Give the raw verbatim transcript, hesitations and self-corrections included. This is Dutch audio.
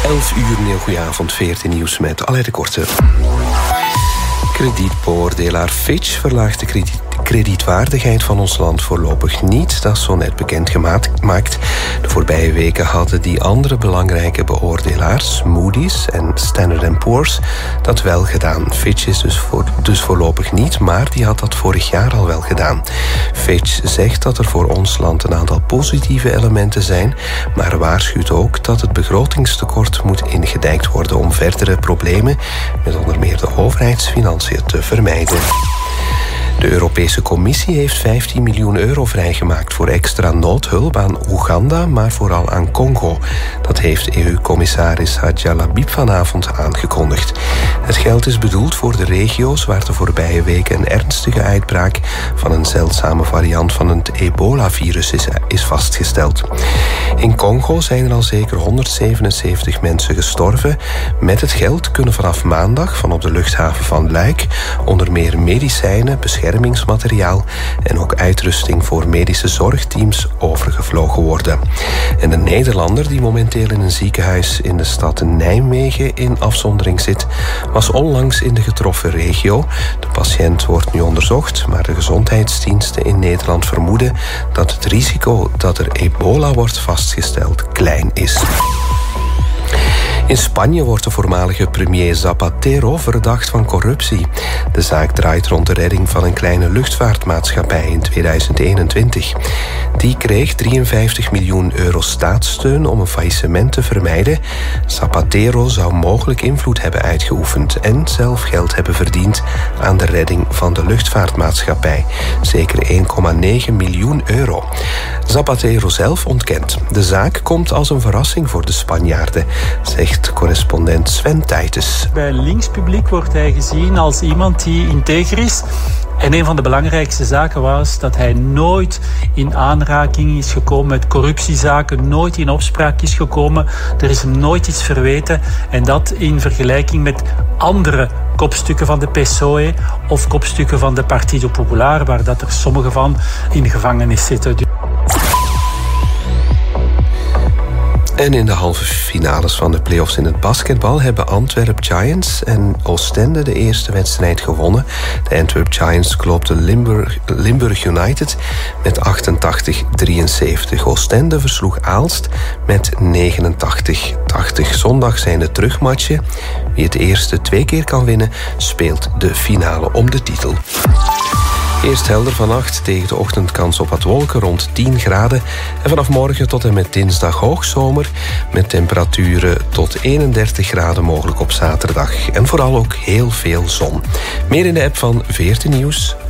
elf uur, een heel goedenavond, veertien nieuws met Alain de Korte. Kredietbeoordelaar Fitch verlaagt de krediet. kredietwaardigheid van ons land voorlopig niet. Dat is zo net bekendgemaakt. De voorbije weken hadden die andere belangrijke beoordelaars, Moody's en Standard and Poor's, dat wel gedaan. Fitch is dus, voor, dus voorlopig niet, maar die had dat vorig jaar al wel gedaan. Fitch zegt dat er voor ons land een aantal positieve elementen zijn, maar waarschuwt ook dat het begrotingstekort moet ingedijkt worden om verdere problemen met onder meer de overheidsfinanciën te vermijden. De Europese Commissie heeft vijftien miljoen euro vrijgemaakt voor extra noodhulp aan Oeganda, maar vooral aan Congo. Dat heeft E U-commissaris Hadja Labib vanavond aangekondigd. Het geld is bedoeld voor de regio's waar de voorbije weken een ernstige uitbraak van een zeldzame variant van het ebola-virus is, is vastgesteld. In Congo zijn er al zeker honderdzevenenzeventig mensen gestorven. Met het geld kunnen vanaf maandag van op de luchthaven van Luik onder meer medicijnen, beschermingsmateriaal en ook uitrusting voor medische zorgteams overgevlogen worden. En een Nederlander die momenteel in een ziekenhuis in de stad Nijmegen in afzondering zit, was onlangs in de getroffen regio. De patiënt wordt nu onderzocht, maar de gezondheidsdiensten in Nederland vermoeden dat het risico dat er ebola wordt vastgesteld klein is. In Spanje wordt de voormalige premier Zapatero verdacht van corruptie. De zaak draait rond de redding van een kleine luchtvaartmaatschappij in tweeduizend eenentwintig. Die kreeg drieënvijftig miljoen euro staatssteun om een faillissement te vermijden. Zapatero zou mogelijk invloed hebben uitgeoefend en zelf geld hebben verdiend aan de redding van de luchtvaartmaatschappij. Zeker één komma negen miljoen euro. Zapatero zelf ontkent. De zaak komt als een verrassing voor de Spanjaarden, zegt correspondent Sven Tijtes. Bij linkspubliek wordt hij gezien als iemand die integer is. En een van de belangrijkste zaken was dat hij nooit in aanraking is gekomen met corruptiezaken, nooit in opspraak is gekomen. Er is hem nooit iets verweten. En dat in vergelijking met andere kopstukken van de P S O E of kopstukken van de Partido Popular, waar dat er sommige van in de gevangenis zitten. En in de halve finales van de play-offs in het basketbal hebben Antwerp Giants en Oostende de eerste wedstrijd gewonnen. De Antwerp Giants kloopte Limburg, Limburg United met achtentachtig drieënzeventig. Oostende versloeg Aalst met negenentachtig tachtig. Zondag zijn de terugmatchen. Wie het eerste twee keer kan winnen, speelt de finale om de titel. Eerst helder vannacht, tegen de ochtend kans op wat wolken rond tien graden. En vanaf morgen tot en met dinsdag hoogzomer met temperaturen tot eenendertig graden mogelijk op zaterdag. En vooral ook heel veel zon. Meer in de app van veertien Nieuws.